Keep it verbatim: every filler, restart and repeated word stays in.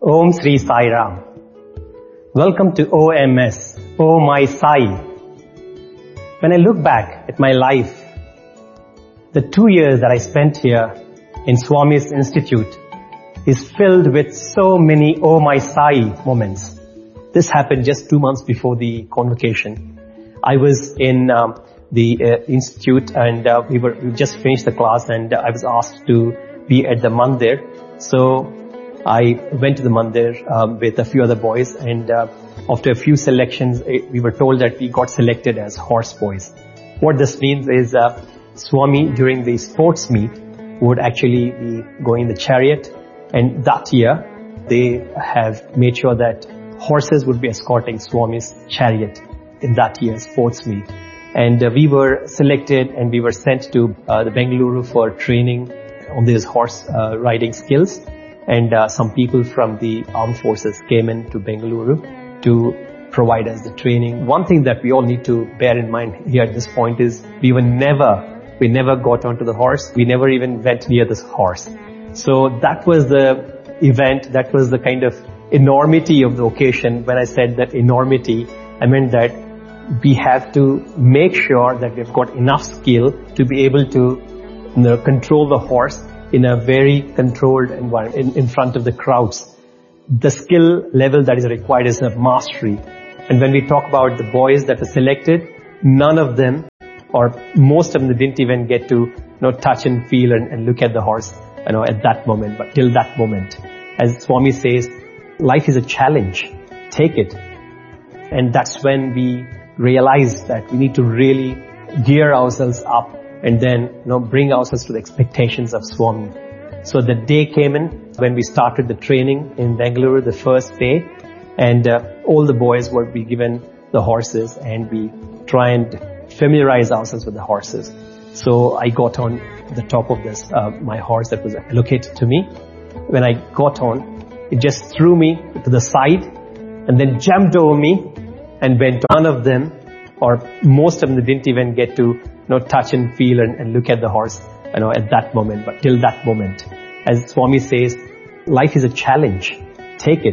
Om Sri Sai Ram. Welcome to O M S, Oh My Sai. When I look back at my life, the two years that I spent here in Swami's Institute is filled with so many Oh My Sai moments. This happened just two months before the convocation. I was in um, the uh, institute and uh, we were we just finished the class and uh, I was asked to be at the mandir. So I went to the mandir um, with a few other boys, and uh, after a few selections, we were told that we got selected as horse boys. What this means is uh, Swami during the sports meet would actually be going in the chariot, and that year they have made sure that horses would be escorting Swami's chariot in that year's sports meet. And uh, we were selected and we were sent to uh, the Bengaluru for training on these horse uh, riding skills. And uh, some people from the armed forces came in to Bengaluru to provide us the training. One thing that we all need to bear in mind here at this point is we were never, we never got onto the horse. We never even went near this horse. So that was the event, that was the kind of enormity of the occasion. When I said that enormity, I meant that we have to make sure that we've got enough skill to be able to, you know, control the horse in a very controlled environment, in, in front of the crowds. The skill level that is required is a mastery. And when we talk about the boys that were selected, none of them, or most of them, didn't even get to, you know, touch and feel and, and look at the horse, you know, at that moment, but till that moment. As Swami says, life is a challenge. Take it. And that's when we realize that we need to really gear ourselves up and then, you know, bring ourselves to the expectations of Swami. So the day came in when we started the training in Bengaluru, the first day, and uh, all the boys were be given the horses, and we try and familiarize ourselves with the horses. So I got on the top of this, uh, my horse that was allocated to me. When I got on, it just threw me to the side and then jumped over me and went on. None of them, or most of them, didn't even get to, you know, touch and feel and, and look at the horse, you know, at that moment, but till that moment. As Swami says, life is a challenge. Take it.